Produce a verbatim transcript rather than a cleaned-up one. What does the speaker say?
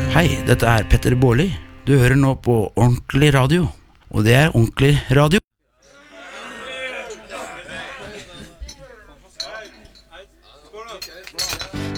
Hei, dette er Petter Baarli. Du hører nå på Ordentlig Radio, og det er Ordentlig Radio. Skål da!